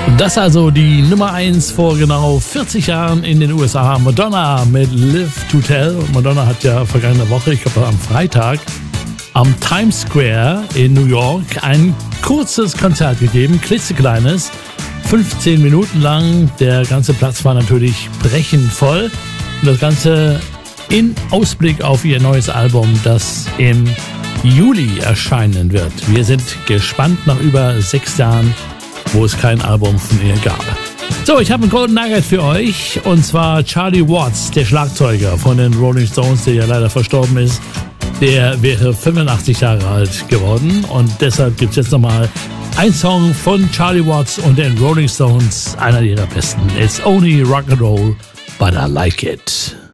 Das also die Nummer 1 vor genau 40 Jahren in den USA. Madonna mit Live to Tell. Madonna hat ja vergangene Woche, ich glaube am Freitag, am Times Square in New York ein kurzes Konzert gegeben, klitzekleines, 15 Minuten lang. Der ganze Platz war natürlich brechend voll. Und das Ganze in Ausblick auf ihr neues Album, das im Juli erscheinen wird. Wir sind gespannt nach über 6 Jahren, wo es kein Album von ihr gab. So, ich habe einen Golden Nugget für euch, und zwar Charlie Watts, der Schlagzeuger von den Rolling Stones, der ja leider verstorben ist. Der wäre 85 Jahre alt geworden, und deshalb gibt es jetzt nochmal ein Song von Charlie Watts und den Rolling Stones, einer ihrer besten. It's only rock and roll, but I like it.